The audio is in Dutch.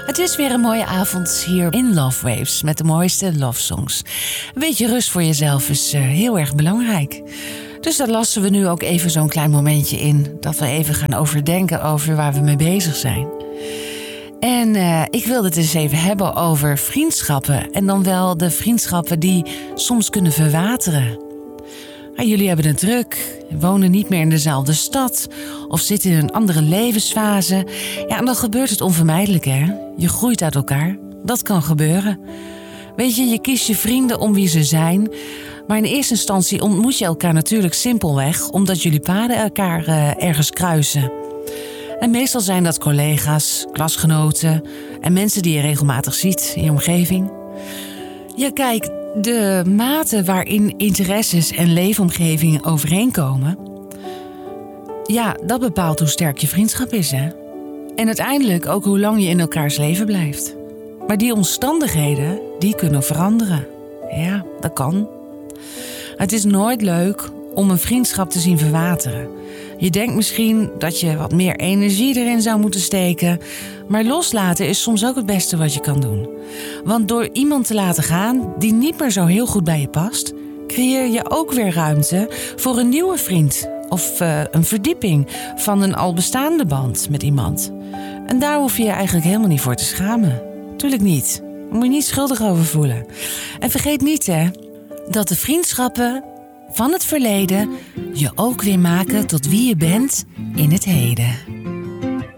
Het is weer een mooie avond hier in Love Waves met de mooiste love songs. Een beetje rust voor jezelf is heel erg belangrijk. Dus daar lassen we nu ook even zo'n klein momentje in. Dat we even gaan overdenken over waar we mee bezig zijn. En ik wilde het eens even hebben over vriendschappen. En dan wel de vriendschappen die soms kunnen verwateren. Jullie hebben het druk, wonen niet meer in dezelfde stad of zitten in een andere levensfase. Ja, en dan gebeurt het onvermijdelijk, hè? Je groeit uit elkaar. Dat kan gebeuren. Weet je, je kiest je vrienden om wie ze zijn. Maar in eerste instantie ontmoet je elkaar natuurlijk simpelweg omdat jullie paden elkaar ergens kruisen. En meestal zijn dat collega's, klasgenoten en mensen die je regelmatig ziet in je omgeving. Ja, kijk, de mate waarin interesses en leefomgevingen overeenkomen, ja, dat bepaalt hoe sterk je vriendschap is, hè? En uiteindelijk ook hoe lang je in elkaars leven blijft. Maar die omstandigheden, die kunnen veranderen. Ja, dat kan. Het is nooit leuk om een vriendschap te zien verwateren. Je denkt misschien dat je wat meer energie erin zou moeten steken, maar loslaten is soms ook het beste wat je kan doen. Want door iemand te laten gaan die niet meer zo heel goed bij je past, creëer je ook weer ruimte voor een nieuwe vriend of een verdieping van een al bestaande band met iemand. En daar hoef je je eigenlijk helemaal niet voor te schamen. Tuurlijk niet. Daar moet je niet schuldig over voelen. En vergeet niet, hè, dat de vriendschappen van het verleden je ook weer maken tot wie je bent in het heden.